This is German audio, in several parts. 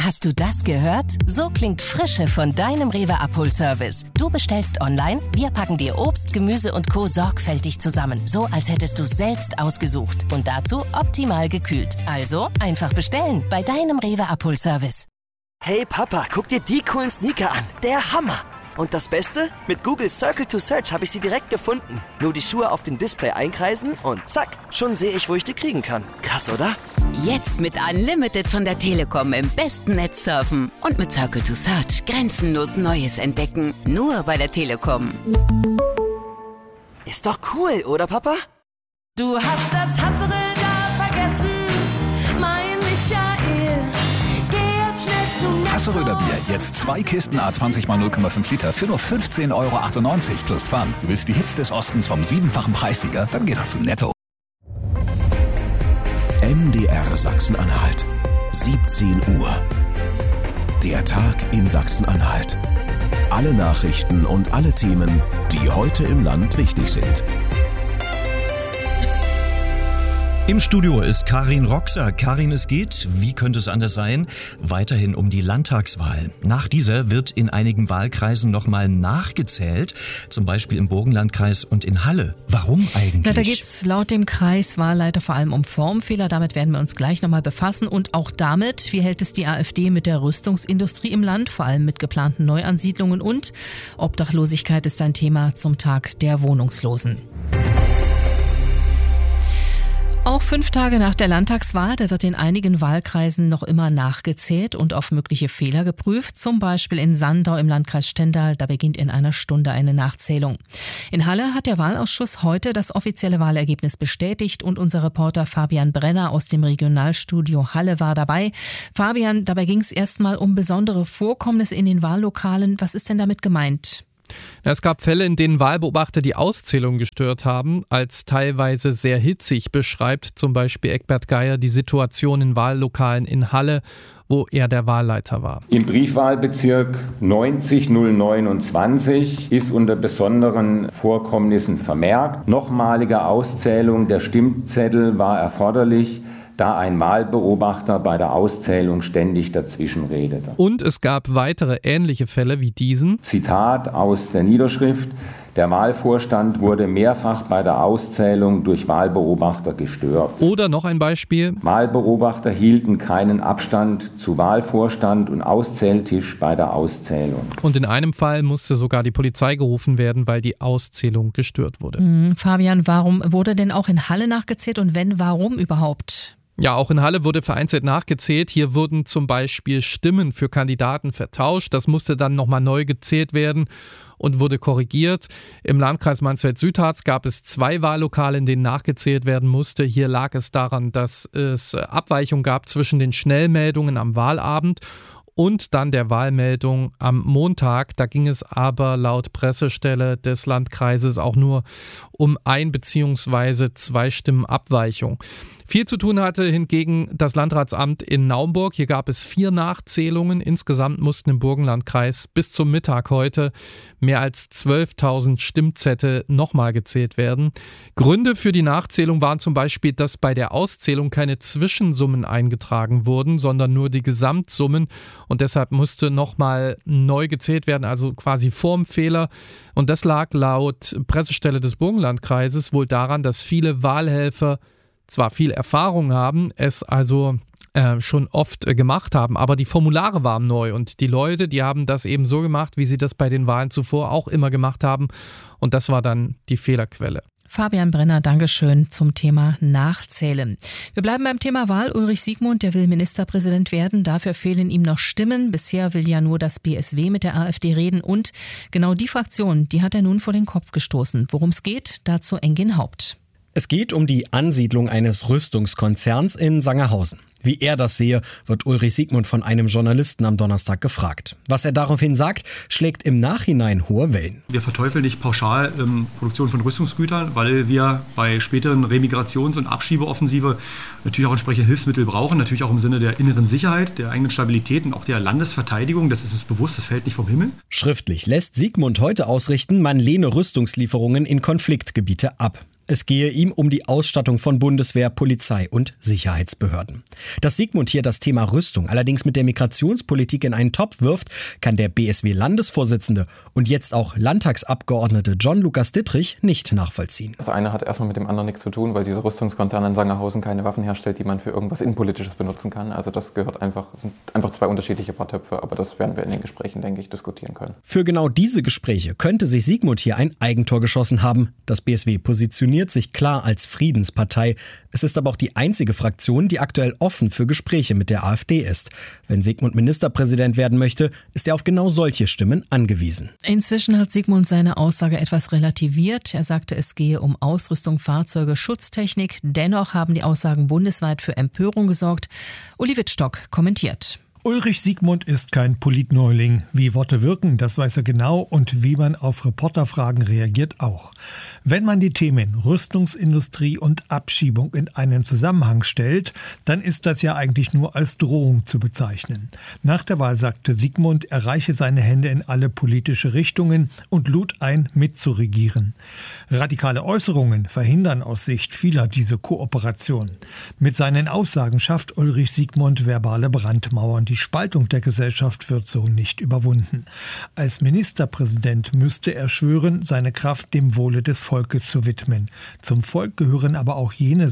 Hast du das gehört? So klingt Frische von deinem Rewe-Abholservice. Du bestellst online, wir packen dir Obst, Gemüse und Co. sorgfältig zusammen. So, als hättest du selbst ausgesucht. Und dazu optimal gekühlt. Also einfach bestellen bei deinem Rewe-Abholservice. Hey Papa, guck dir die coolen Sneaker an. Der Hammer! Und das Beste? Mit Google Circle to Search habe ich sie direkt gefunden. Nur die Schuhe auf dem Display einkreisen und zack, schon sehe ich, wo ich die kriegen kann. Krass, oder? Jetzt mit Unlimited von der Telekom im besten Netz surfen und mit Circle to Search grenzenlos Neues entdecken. Nur bei der Telekom. Ist doch cool, oder Papa? Du hast das Hasseröder vergessen, mein Michael. Geh jetzt schnell zu Netto. Hasseröder Bier, jetzt 2 Kisten A20 x 0,5 Liter für nur 15,98 € plus Pfand. Du willst die Hits des Ostens vom 7-fachen Preissieger? Dann geh doch zu Netto. MDR Sachsen-Anhalt, 17 Uhr. Der Tag in Sachsen-Anhalt. Alle Nachrichten und alle Themen, die heute im Land wichtig sind. Im Studio ist Karin Roxer. Karin, es geht, wie könnte es anders sein, weiterhin um die Landtagswahl. Nach dieser wird in einigen Wahlkreisen nochmal nachgezählt, zum Beispiel im Burgenlandkreis und in Halle. Warum eigentlich? Da geht es laut dem Kreiswahlleiter vor allem um Formfehler. Damit werden wir uns gleich nochmal befassen. Und auch damit, wie hält es die AfD mit der Rüstungsindustrie im Land, vor allem mit geplanten Neuansiedlungen, und Obdachlosigkeit ist ein Thema zum Tag der Wohnungslosen. Auch 5 Tage nach der Landtagswahl, da wird in einigen Wahlkreisen noch immer nachgezählt und auf mögliche Fehler geprüft. Zum Beispiel in Sandau im Landkreis Stendal, da beginnt in einer Stunde eine Nachzählung. In Halle hat der Wahlausschuss heute das offizielle Wahlergebnis bestätigt und unser Reporter Fabian Brenner aus dem Regionalstudio Halle war dabei. Fabian, dabei ging es erstmal um besondere Vorkommnisse in den Wahllokalen. Was ist denn damit gemeint? Es gab Fälle, in denen Wahlbeobachter die Auszählung gestört haben, als teilweise sehr hitzig, beschreibt zum Beispiel Eckbert Geier die Situation in Wahllokalen in Halle, wo er der Wahlleiter war. Im Briefwahlbezirk 90029 ist unter besonderen Vorkommnissen vermerkt: nochmalige Auszählung der Stimmzettel war erforderlich, da ein Wahlbeobachter bei der Auszählung ständig dazwischen redete. Und es gab weitere ähnliche Fälle wie diesen. Zitat aus der Niederschrift: Der Wahlvorstand wurde mehrfach bei der Auszählung durch Wahlbeobachter gestört. Oder noch ein Beispiel. Wahlbeobachter hielten keinen Abstand zu Wahlvorstand und Auszähltisch bei der Auszählung. Und in einem Fall musste sogar die Polizei gerufen werden, weil die Auszählung gestört wurde. Fabian, warum wurde denn auch in Halle nachgezählt und wenn, warum überhaupt? Ja, auch in Halle wurde vereinzelt nachgezählt. Hier wurden zum Beispiel Stimmen für Kandidaten vertauscht. Das musste dann nochmal neu gezählt werden und wurde korrigiert. Im Landkreis Mansfeld-Südharz gab es 2 Wahllokale, in denen nachgezählt werden musste. Hier lag es daran, dass es Abweichungen gab zwischen den Schnellmeldungen am Wahlabend und dann der Wahlmeldung am Montag. Da ging es aber laut Pressestelle des Landkreises auch nur um 1 bzw. 2 Stimmen Abweichung. Viel zu tun hatte hingegen das Landratsamt in Naumburg. Hier gab es 4 Nachzählungen. Insgesamt mussten im Burgenlandkreis bis zum Mittag heute mehr als 12.000 Stimmzettel nochmal gezählt werden. Gründe für die Nachzählung waren zum Beispiel, dass bei der Auszählung keine Zwischensummen eingetragen wurden, sondern nur die Gesamtsummen. Und deshalb musste nochmal neu gezählt werden, also quasi Formfehler. Und das lag laut Pressestelle des Burgenlandkreises wohl daran, dass viele Wahlhelfer zwar viel Erfahrung haben, es also schon oft gemacht haben, aber die Formulare waren neu und die Leute, die haben das eben so gemacht, wie sie das bei den Wahlen zuvor auch immer gemacht haben, und das war dann die Fehlerquelle. Fabian Brenner, Dankeschön zum Thema Nachzählen. Wir bleiben beim Thema Wahl. Ulrich Siegmund, der will Ministerpräsident werden. Dafür fehlen ihm noch Stimmen. Bisher will ja nur das BSW mit der AfD reden. Und genau die Fraktion, die hat er nun vor den Kopf gestoßen. Worum es geht, dazu Engin Haupt. Es geht um die Ansiedlung eines Rüstungskonzerns in Sangerhausen. Wie er das sehe, wird Ulrich Siegmund von einem Journalisten am Donnerstag gefragt. Was er daraufhin sagt, schlägt im Nachhinein hohe Wellen. Wir verteufeln nicht pauschal Produktion von Rüstungsgütern, weil wir bei späteren Remigrations- und Abschiebeoffensive natürlich auch entsprechende Hilfsmittel brauchen, natürlich auch im Sinne der inneren Sicherheit, der eigenen Stabilität und auch der Landesverteidigung. Das ist uns bewusst, das fällt nicht vom Himmel. Schriftlich lässt Siegmund heute ausrichten, man lehne Rüstungslieferungen in Konfliktgebiete ab. Es gehe ihm um die Ausstattung von Bundeswehr, Polizei und Sicherheitsbehörden. Dass Sigmund hier das Thema Rüstung allerdings mit der Migrationspolitik in einen Topf wirft, kann der BSW-Landesvorsitzende und jetzt auch Landtagsabgeordnete John Lukas Dittrich nicht nachvollziehen. Das eine hat erstmal mit dem anderen nichts zu tun, weil dieser Rüstungskonzern in Sangerhausen keine Waffen herstellt, die man für irgendwas Innenpolitisches benutzen kann. Also das sind einfach zwei unterschiedliche Paar Töpfe, aber das werden wir in den Gesprächen, denke ich, diskutieren können. Für genau diese Gespräche könnte sich Sigmund hier ein Eigentor geschossen haben. Das BSW positioniert sich klar als Friedenspartei. Es ist aber auch die einzige Fraktion, die aktuell offen für Gespräche mit der AfD ist. Wenn Sigmund Ministerpräsident werden möchte, ist er auf genau solche Stimmen angewiesen. Inzwischen hat Sigmund seine Aussage etwas relativiert. Er sagte, es gehe um Ausrüstung, Fahrzeuge, Schutztechnik. Dennoch haben die Aussagen bundesweit für Empörung gesorgt. Uli Wittstock kommentiert. Ulrich Sigmund ist kein Politneuling. Wie Worte wirken, das weiß er genau und wie man auf Reporterfragen reagiert auch. Wenn man die Themen Rüstungsindustrie und Abschiebung in einen Zusammenhang stellt, dann ist das ja eigentlich nur als Drohung zu bezeichnen. Nach der Wahl sagte Sigmund, er reiche seine Hände in alle politische Richtungen und lud ein, mitzuregieren. Radikale Äußerungen verhindern aus Sicht vieler diese Kooperation. Mit seinen Aussagen schafft Ulrich Sigmund verbale Brandmauern. Die Spaltung der Gesellschaft wird so nicht überwunden. Als Ministerpräsident müsste er schwören, seine Kraft dem Wohle des Volkes zu widmen. Zum Volk gehören aber auch jene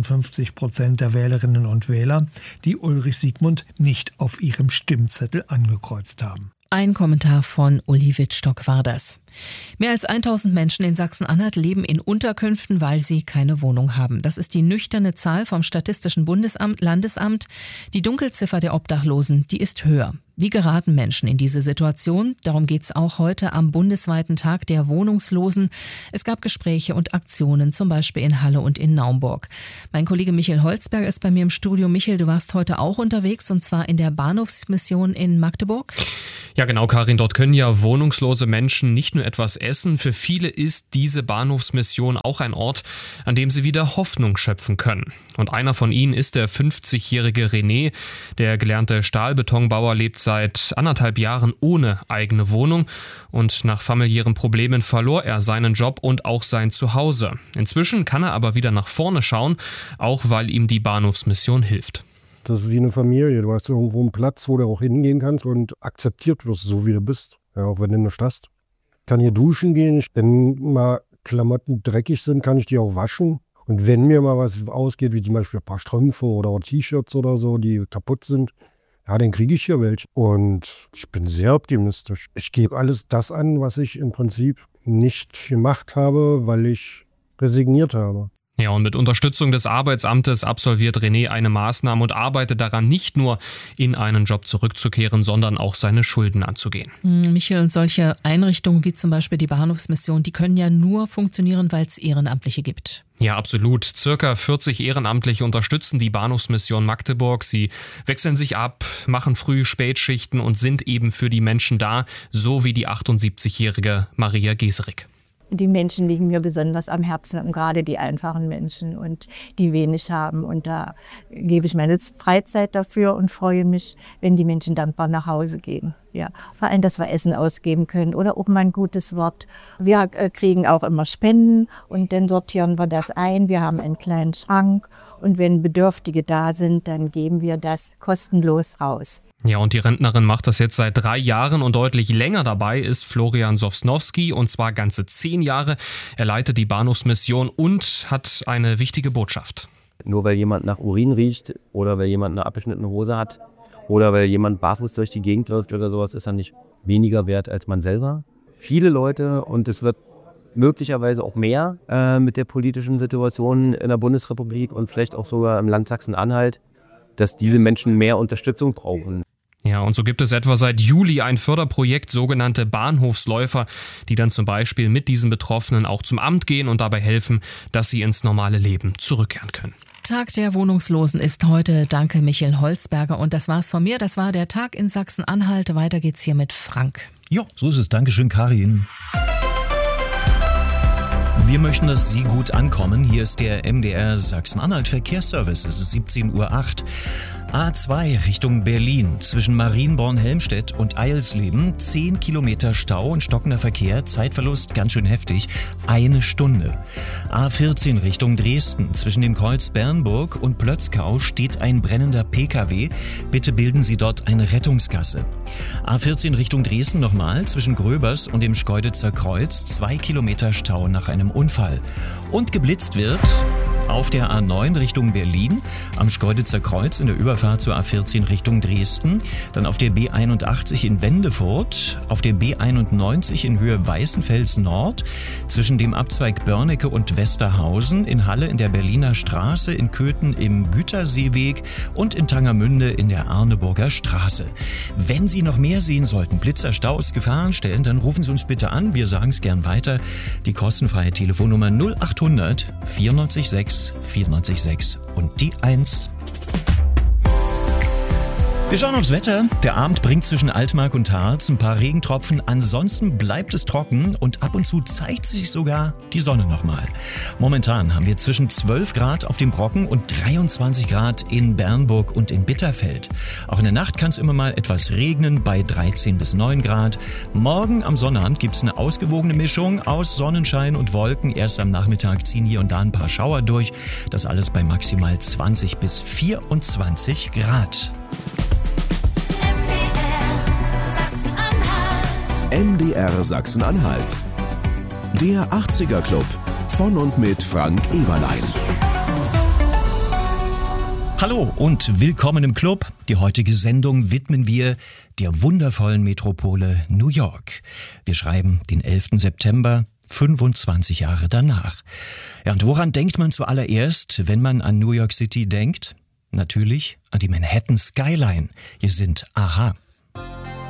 56% der Wählerinnen und Wähler, die Ulrich Sigmund nicht auf ihrem Stimmzettel angekreuzt haben. Ein Kommentar von Uli Wittstock war das. Mehr als 1000 Menschen in Sachsen-Anhalt leben in Unterkünften, weil sie keine Wohnung haben. Das ist die nüchterne Zahl vom Statistischen Landesamt. Die Dunkelziffer der Obdachlosen, die ist höher. Wie geraten Menschen in diese Situation? Darum geht es auch heute am bundesweiten Tag der Wohnungslosen. Es gab Gespräche und Aktionen, zum Beispiel in Halle und in Naumburg. Mein Kollege Michael Holzberg ist bei mir im Studio. Michael, du warst heute auch unterwegs, und zwar in der Bahnhofsmission in Magdeburg. Ja genau, Karin, dort können ja wohnungslose Menschen nicht nur etwas essen. Für viele ist diese Bahnhofsmission auch ein Ort, an dem sie wieder Hoffnung schöpfen können. Und einer von ihnen ist der 50-jährige René. Der gelernte Stahlbetonbauer lebt seit 1,5 Jahren ohne eigene Wohnung und nach familiären Problemen verlor er seinen Job und auch sein Zuhause. Inzwischen kann er aber wieder nach vorne schauen, auch weil ihm die Bahnhofsmission hilft. Das ist wie eine Familie. Du hast irgendwo einen Platz, wo du auch hingehen kannst und akzeptiert wirst, so wie du bist. Ja, auch wenn du nicht hast. Ich kann hier duschen gehen. Wenn mal Klamotten dreckig sind, kann ich die auch waschen. Und wenn mir mal was ausgeht, wie zum Beispiel ein paar Strümpfe oder T-Shirts oder so, die kaputt sind, ja, dann kriege ich hier welche. Und ich bin sehr optimistisch. Ich gebe alles das an, was ich im Prinzip nicht gemacht habe, weil ich resigniert habe. Ja, und mit Unterstützung des Arbeitsamtes absolviert René eine Maßnahme und arbeitet daran, nicht nur in einen Job zurückzukehren, sondern auch seine Schulden anzugehen. Michael, und solche Einrichtungen wie zum Beispiel die Bahnhofsmission, die können ja nur funktionieren, weil es Ehrenamtliche gibt. Ja, absolut. Circa 40 Ehrenamtliche unterstützen die Bahnhofsmission Magdeburg. Sie wechseln sich ab, machen Früh-Spätschichten und sind eben für die Menschen da, so wie die 78-jährige Maria Geserik. Die Menschen liegen mir besonders am Herzen, und gerade die einfachen Menschen und die wenig haben. Und da gebe ich meine Freizeit dafür und freue mich, wenn die Menschen dankbar nach Hause gehen. Ja, vor allem, dass wir Essen ausgeben können oder auch mal ein gutes Wort. Wir kriegen auch immer Spenden und dann sortieren wir das ein. Wir haben einen kleinen Schrank und wenn Bedürftige da sind, dann geben wir das kostenlos raus. Ja, und die Rentnerin macht das jetzt seit 3 Jahren und deutlich länger dabei ist Florian Sosnowski, und zwar ganze 10 Jahre. Er leitet die Bahnhofsmission und hat eine wichtige Botschaft. Nur weil jemand nach Urin riecht oder weil jemand eine abgeschnittene Hose hat oder weil jemand barfuß durch die Gegend läuft oder sowas, ist er nicht weniger wert als man selber. Viele Leute, und es wird möglicherweise auch mehr mit der politischen Situation in der Bundesrepublik und vielleicht auch sogar im Land Sachsen-Anhalt, dass diese Menschen mehr Unterstützung brauchen. Ja, und so gibt es etwa seit Juli ein Förderprojekt, sogenannte Bahnhofsläufer, die dann zum Beispiel mit diesen Betroffenen auch zum Amt gehen und dabei helfen, dass sie ins normale Leben zurückkehren können. Tag der Wohnungslosen ist heute. Danke, Michael Holzberger. Und das war's von mir. Das war der Tag in Sachsen-Anhalt. Weiter geht's hier mit Frank. Ja, so ist es. Dankeschön, Karin. Wir möchten, dass Sie gut ankommen. Hier ist der MDR Sachsen-Anhalt Verkehrsservice. Es ist 17:08 Uhr. A2 Richtung Berlin zwischen Marienborn-Helmstedt und Eilsleben 10 Kilometer Stau und stockender Verkehr, Zeitverlust ganz schön heftig, 1 Stunde. A14 Richtung Dresden zwischen dem Kreuz Bernburg und Plötzkau steht ein brennender PKW. Bitte bilden Sie dort eine Rettungsgasse. A14 Richtung Dresden nochmal zwischen Gröbers und dem Schkeuditzer Kreuz 2 Kilometer Stau nach einem Unfall. Und geblitzt wird auf der A9 Richtung Berlin, am Schkeuditzer Kreuz in der Überfahrt zur A14 Richtung Dresden, dann auf der B81 in Wendefurt, auf der B91 in Höhe Weißenfels Nord, zwischen dem Abzweig Börnecke und Westerhausen, in Halle in der Berliner Straße, in Köthen im Güterseeweg und in Tangermünde in der Arneburger Straße. Wenn Sie noch mehr sehen sollten, Blitzer, Staus, Gefahrenstellen, dann rufen Sie uns bitte an, wir sagen es gern weiter. Die kostenfreie Telefonnummer 0800 94 94,6 und die 1. Wir schauen aufs Wetter. Der Abend bringt zwischen Altmark und Harz ein paar Regentropfen. Ansonsten bleibt es trocken und ab und zu zeigt sich sogar die Sonne nochmal. Momentan haben wir zwischen 12 Grad auf dem Brocken und 23 Grad in Bernburg und in Bitterfeld. Auch in der Nacht kann es immer mal etwas regnen bei 13 bis 9 Grad. Morgen am Sonnabend gibt es eine ausgewogene Mischung aus Sonnenschein und Wolken. Erst am Nachmittag ziehen hier und da ein paar Schauer durch. Das alles bei maximal 20 bis 24 Grad. MDR Sachsen-Anhalt. Der 80er Club von und mit Frank Eberlein. Hallo und willkommen im Club. Die heutige Sendung widmen wir der wundervollen Metropole New York. Wir schreiben den 11. September, 25 Jahre danach. Ja, und woran denkt man zuallererst, wenn man an New York City denkt? Natürlich an die Manhattan Skyline. Hier sind Aha.